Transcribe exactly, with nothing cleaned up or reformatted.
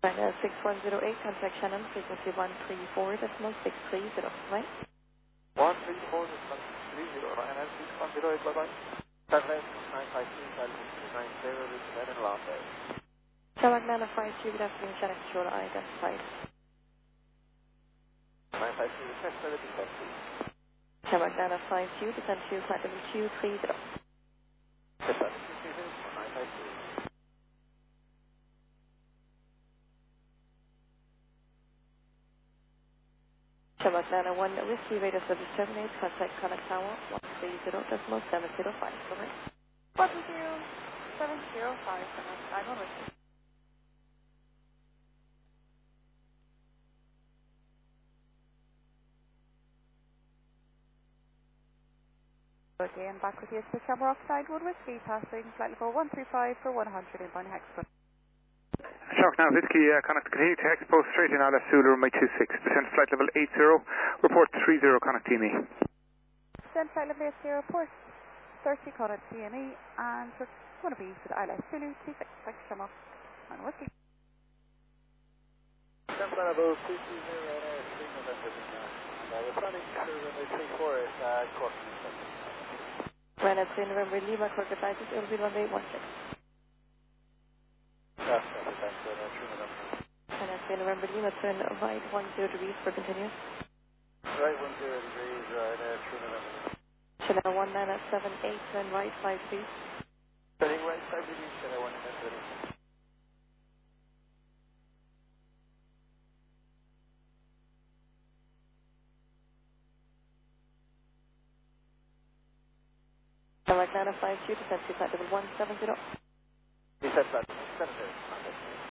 China six one zero eight, contact Shannon, frequency one three four decimal six three zero, right? one three four decimal six three zero, Ryanair six one zero eight, bye-bye. Seven nine five three, two nine zero, this is Ed in London. Shamrock nine five two, good afternoon, Shannon Control, identified. nine five three, test service, descent please. Shamrock nine five two, descent to flight level two three zero. Test service, two three zero, nine five three. Shamrock nine one, Whiskey Radio Service terminate, contact Connect Tower one three zero decimal seven zero five, correct? one zero seven zero five, Shamrock nine one Whiskey. Again, back with you to Shamrock side one Whiskey, passing flight level one three five for one hundred in Bonnie Hexford. Shark now, Whiskey, uh, connect, continue to Expo straight in Alice Zulu, runway two six, descend flight level eight zero, report three zero, connect T M E. Descend flight level eight zero, port thirty, connect T M E, and we're going to be for the Alice Zulu two six, thanks Shamrock and Whiskey. Descend flight level two two zero, Ryanair three November, and uh, we're planning to runway three four at uh, Cork. Ryanair three November Lima, Cork advises, it will be runway one six. That's perfect, thanks, Ryanair three November. Ryanair three November Lima, turn right one zero degrees for continuous. Right, one zero degrees, Ryanair three November. Channel one nine seven eight, turn right five degrees. Turning right five degrees, Channel one nine seven. Shamrock nine five two, descend to flight level one seven zero. Descend flight level seven zero.